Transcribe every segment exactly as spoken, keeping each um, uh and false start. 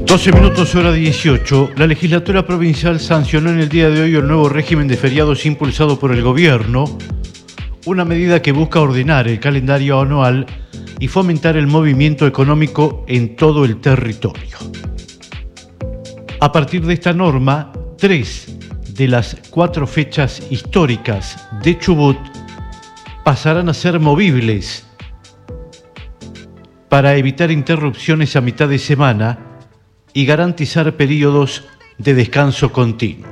doce minutos hora dieciocho, la legislatura provincial sancionó en el día de hoy el nuevo régimen de feriados impulsado por el gobierno, una medida que busca ordenar el calendario anual y fomentar el movimiento económico en todo el territorio. A partir de esta norma, tres de las cuatro fechas históricas de Chubut pasarán a ser movibles para evitar interrupciones a mitad de semana y garantizar periodos de descanso continuo.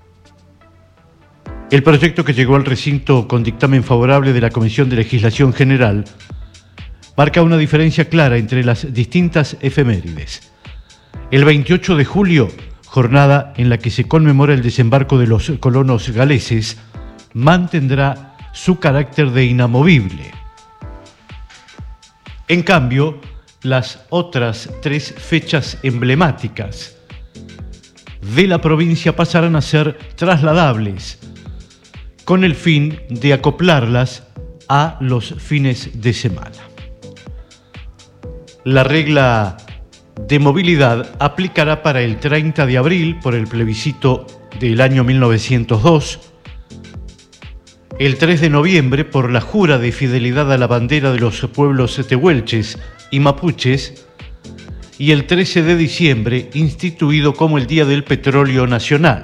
El proyecto, que llegó al recinto con dictamen favorable de la Comisión de Legislación General, marca una diferencia clara entre las distintas efemérides. El veintiocho de julio, jornada en la que se conmemora el desembarco de los colonos galeses, mantendrá su carácter de inamovible. En cambio, las otras tres fechas emblemáticas de la provincia pasarán a ser trasladables, con el fin de acoplarlas a los fines de semana. La regla de movilidad aplicará para el treinta de abril por el plebiscito del año mil novecientos dos, el tres de noviembre por la jura de fidelidad a la bandera de los pueblos tehuelches y mapuches, y el trece de diciembre, instituido como el Día del Petróleo Nacional.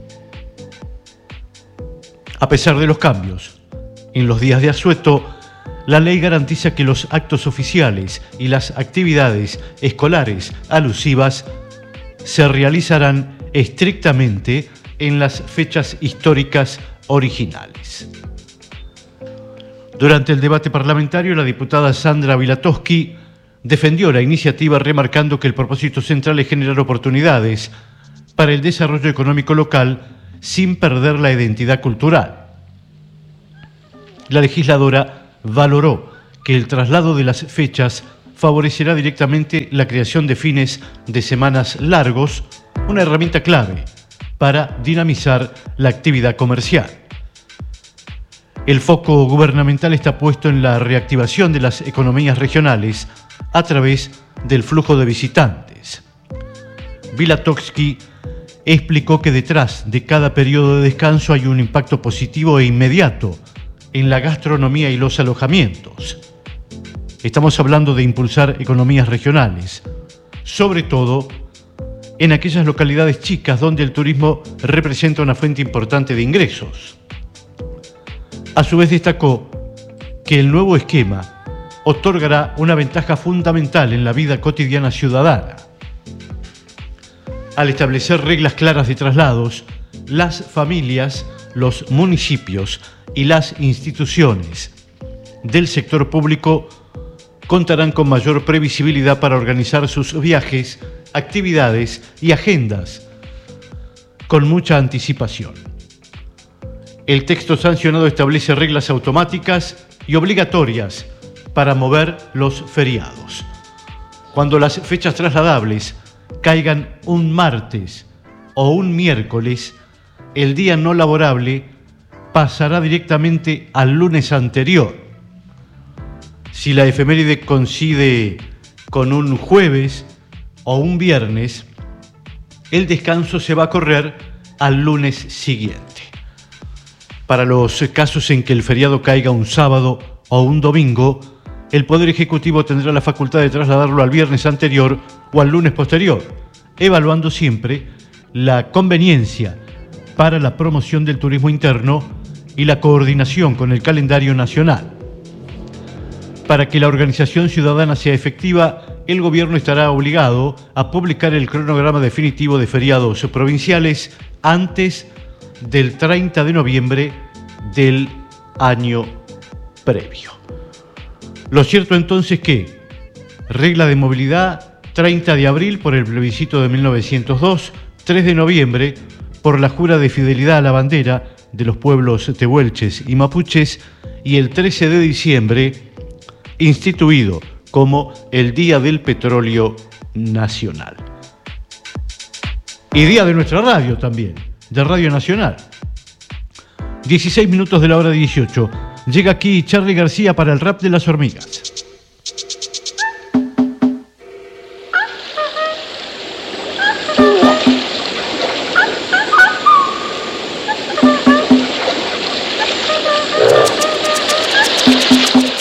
A pesar de los cambios, en los días de asueto, la ley garantiza que los actos oficiales y las actividades escolares alusivas se realizarán estrictamente en las fechas históricas originales. Durante el debate parlamentario, la diputada Sandra Vilatowski defendió la iniciativa, remarcando que el propósito central es generar oportunidades para el desarrollo económico local sin perder la identidad cultural. La legisladora valoró que el traslado de las fechas favorecerá directamente la creación de fines de semanas largos, una herramienta clave para dinamizar la actividad comercial. El foco gubernamental está puesto en la reactivación de las economías regionales a través del flujo de visitantes. Vilatowski explicó que detrás de cada periodo de descanso hay un impacto positivo e inmediato en la gastronomía y los alojamientos. Estamos hablando de impulsar economías regionales, sobre todo en aquellas localidades chicas donde el turismo representa una fuente importante de ingresos. A su vez, destacó que el nuevo esquema otorgará una ventaja fundamental en la vida cotidiana ciudadana. Al establecer reglas claras de traslados, las familias, los municipios y las instituciones del sector público contarán con mayor previsibilidad para organizar sus viajes, actividades y agendas con mucha anticipación. El texto sancionado establece reglas automáticas y obligatorias para mover los feriados. Cuando las fechas trasladables caigan un martes o un miércoles, el día no laborable pasará directamente al lunes anterior. Si la efeméride coincide con un jueves o un viernes, el descanso se va a correr al lunes siguiente. Para los casos en que el feriado caiga un sábado o un domingo, el Poder Ejecutivo tendrá la facultad de trasladarlo al viernes anterior o al lunes posterior, evaluando siempre la conveniencia para la promoción del turismo interno y la coordinación con el calendario nacional. Para que la organización ciudadana sea efectiva, el gobierno estará obligado a publicar el cronograma definitivo de feriados provinciales antes del treinta de noviembre del año previo. Lo cierto entonces que regla de movilidad treinta de abril por el plebiscito de mil novecientos dos, tres de noviembre por la jura de fidelidad a la bandera de los pueblos tehuelches y mapuches, y el trece de diciembre instituido como el Día del Petróleo Nacional. Y día de nuestra radio también, de Radio Nacional. dieciséis minutos de la hora dieciocho. Llega aquí Charly García para el rap de las hormigas. Thank you.